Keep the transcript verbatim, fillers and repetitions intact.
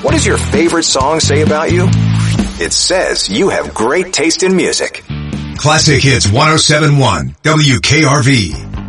What does your favorite song say about you? It says you have great taste in music. Classic Hits one oh seven point one W K R V.